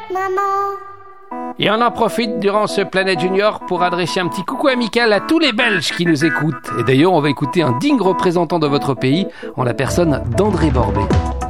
maman. Et on en profite durant ce Planète Junior pour adresser un petit coucou amical à tous les Belges qui nous écoutent. Et d'ailleurs, on va écouter un digne représentant de votre pays en la personne d'André Borbet.